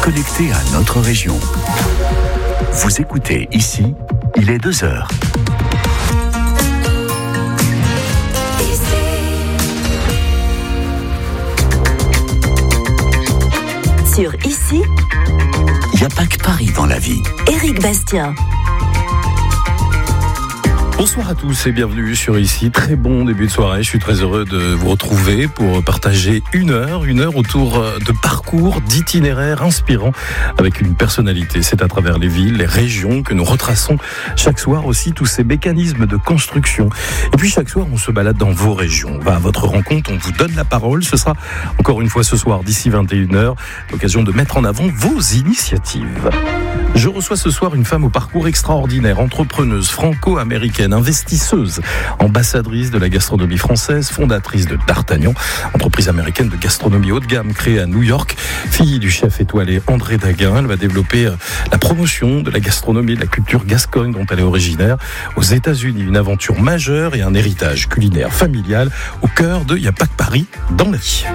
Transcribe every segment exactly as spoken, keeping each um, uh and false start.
connecté à notre région. Vous écoutez ici, il est deux heures. Sur Ici, il n'y a pas que Paris dans la vie. Éric Bastien. Bonsoir à tous et bienvenue sur Ici. Très bon début de soirée. Je suis très heureux de vous retrouver pour partager une heure, une heure autour de parcours, d'itinéraires inspirants avec une personnalité. C'est à travers les villes, les régions que nous retraçons chaque soir aussi tous ces mécanismes de construction. Et puis chaque soir, on se balade dans vos régions. On va à votre rencontre, on vous donne la parole. Ce sera encore une fois ce soir d'ici vingt et une heures, l'occasion de mettre en avant vos initiatives. Je reçois ce soir une femme au parcours extraordinaire, entrepreneuse franco-américaine, investisseuse, ambassadrice de la gastronomie française, fondatrice de D'Artagnan, entreprise américaine de gastronomie haut de gamme créée à New York, fille du chef étoilé André Daguin. Elle va développer la promotion de la gastronomie et de la culture gascogne dont elle est originaire aux États-Unis. Une aventure majeure et un héritage culinaire familial au cœur de Il n'y a pas que Paris dans la vie.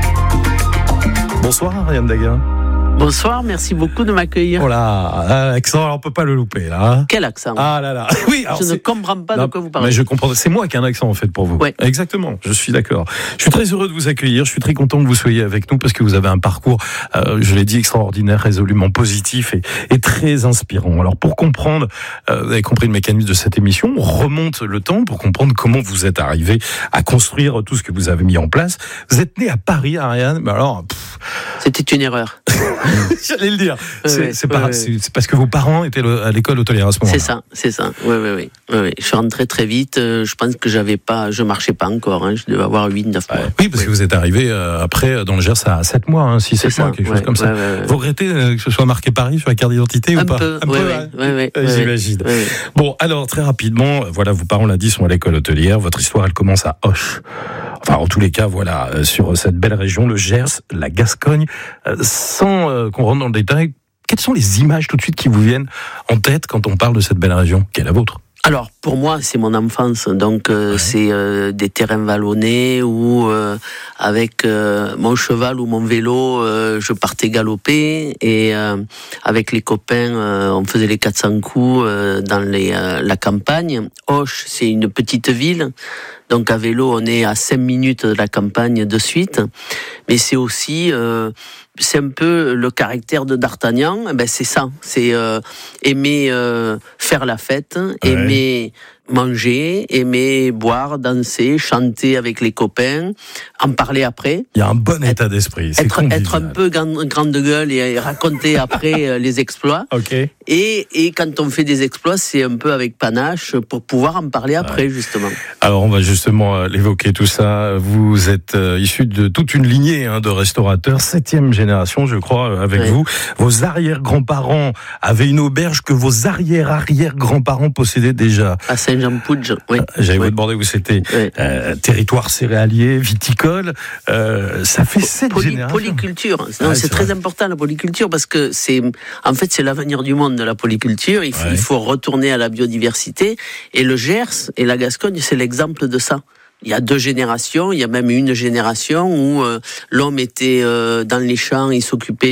Bonsoir Ariane Daguin. Bonsoir, merci beaucoup de m'accueillir. Oh là, l'accent, on peut pas le louper là. Quel accent? Ah là là. Oui, alors je ne c'est... comprends pas non, de quoi vous parlez. Mais je comprends. C'est moi qui ai un accent en fait pour vous. Ouais. Exactement. Je suis d'accord. Je suis très heureux de vous accueillir. Je suis très content que vous soyez avec nous parce que vous avez un parcours, euh, je l'ai dit, extraordinaire, résolument positif et, et très inspirant. Alors pour comprendre, euh, vous avez compris le mécanisme de cette émission. On remonte le temps pour comprendre comment vous êtes arrivé à construire tout ce que vous avez mis en place. Vous êtes né à Paris, Ariane. Mais alors. Pff... C'était une erreur. J'allais le dire. Oui, c'est, oui, c'est, oui, par, oui. c'est, c'est parce que vos parents étaient à l'école hôtelière à ce moment-là. C'est ça, c'est ça. Oui, oui, oui. oui, oui. Je suis rentré très vite. Je pense que j'avais pas, je marchais pas encore. Hein. Je devais avoir huit, neuf mois. Ouais. Oui, parce oui. que vous êtes arrivé euh, après dans le Gers à sept mois, hein, six, sept mois, quelque ouais, chose comme ouais, ça. Ouais, ouais, vous regrettez euh, que ce soit marqué Paris sur la carte d'identité un ou pas? peu, Un ouais, peu, ouais, hein. ouais, ouais, euh, ouais, j'imagine. Ouais, ouais. Bon, alors très rapidement, voilà, vos parents, on l'a dit, sont à l'école hôtelière. Votre histoire, elle commence à Auch. Enfin, en tous les cas, voilà, euh, sur cette belle région, le Gers, la Gascogne, euh, sans euh, qu'on rentre dans le détail. Quelles sont les images tout de suite qui vous viennent en tête quand on parle de cette belle région qui est la vôtre? Alors, pour moi, c'est mon enfance. Donc, euh, ouais. c'est euh, des terrains vallonnés où, euh, avec euh, mon cheval ou mon vélo, euh, je partais galoper. Et euh, avec les copains, euh, on faisait les quatre cents coups euh, dans les, euh, la campagne. Auch, c'est une petite ville. Donc, à vélo, on est à cinq minutes de la campagne de suite. Mais c'est aussi... Euh, c'est un peu le caractère de D'Artagnan, eh ben c'est ça, c'est euh, aimer euh, faire la fête, ouais. aimer manger, aimer boire, danser, chanter avec les copains, en parler après. Il y a un bon état être, d'esprit, c'est être, être un peu grande, grande gueule et raconter après les exploits. Okay. Et, et quand on fait des exploits, c'est un peu avec panache pour pouvoir en parler après, ouais. justement. Alors on va justement euh, l'évoquer tout ça. Vous êtes euh, issu de toute une lignée hein, de restaurateurs, septième génération, je crois, euh, avec ouais. vous. Vos arrière-grands-parents avaient une auberge que vos arrière-arrière-grands-parents possédaient déjà. À Saint-Jean-Pouge, oui. J'allais oui. vous demander où c'était. Oui. Euh, territoire céréalier, viticole. Euh, ça fait sept Poly, générations. Polyculture. Non, ouais, c'est, c'est très vrai. important la polyculture parce que c'est, en fait, c'est l'avenir du monde de la polyculture. Il faut, ouais. il faut retourner à la biodiversité. Et le Gers et la Gascogne, c'est l'exemple de ça. Il y a deux générations, il y a même une génération où euh, l'homme était euh, dans les champs, il s'occupait